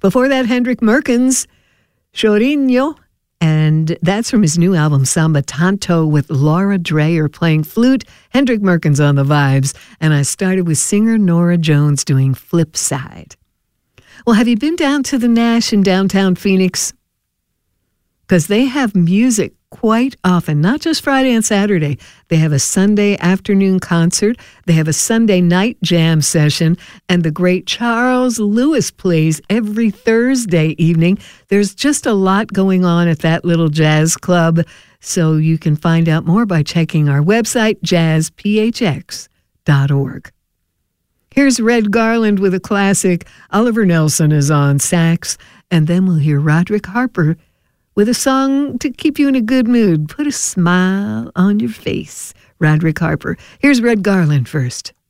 Before that, Hendrik Merkens, Chorinho, and that's from his new album, Samba Tanto, with Laura Dreyer playing flute, Hendrik Merkens on the vibes, and I started with singer Nora Jones doing Flipside. Well, have you been down to the Nash in downtown Phoenix? Because they have music quite often, not just Friday and Saturday. They have a Sunday afternoon concert. They have a Sunday night jam session. And the great Charles Lewis plays every Thursday evening. There's just a lot going on at that little jazz club. So you can find out more by checking our website, jazzphx.org. Here's Red Garland with a classic. Oliver Nelson is on sax. And then we'll hear Roderick Harper with a song to keep you in a good mood. Put a smile on your face. Roderick Harper. Here's Red Garland first.